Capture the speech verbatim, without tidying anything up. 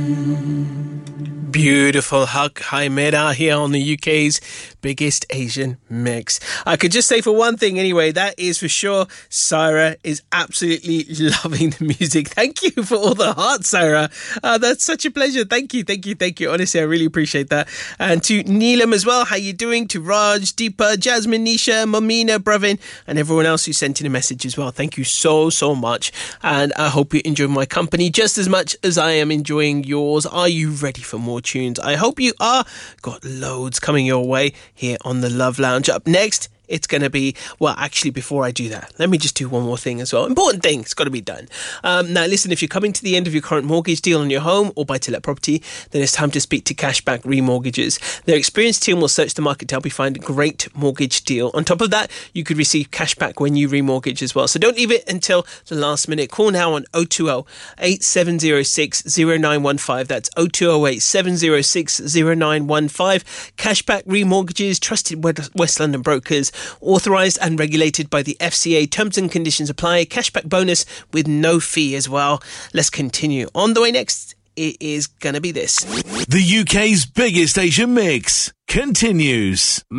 Beautiful Hak Hai Mera here on the U K's biggest Asian mix. I could just say for one thing anyway, that is for sure, Sarah is absolutely loving the music. Thank you for all the hearts, Sarah. Uh, that's such a pleasure. Thank you, thank you, thank you. Honestly, I really appreciate that. And to Neelam as well, how you doing? To Raj, Deepa, Jasmine, Nisha, Mamina, Bravin, and everyone else who sent in a message as well. Thank you so, so much. And I hope you enjoy my company just as much as I am enjoying yours. Are you ready for more tunes? I hope you are. Got loads coming your way here on the Love Lounge. Up next, it's going to be, well, actually, before I do that, let me just do one more thing as well. Important thing, it's got to be done. Um, now, listen, if you're coming to the end of your current mortgage deal on your home or buy-to-let property, then it's time to speak to Cashback Remortgages. Their experienced team will search the market to help you find a great mortgage deal. On top of that, you could receive cashback when you remortgage as well. So don't leave it until the last minute. Call now on oh two oh, eight seven oh six, oh nine one five. That's oh two oh, eight seven oh six, oh nine one five. Cashback Remortgages, trusted West London brokers, authorised and regulated by the F C A. Terms and conditions apply. Cashback bonus with no fee as well. Let's continue. On the way next, it is going to be this. The U K's biggest Asian mix continues.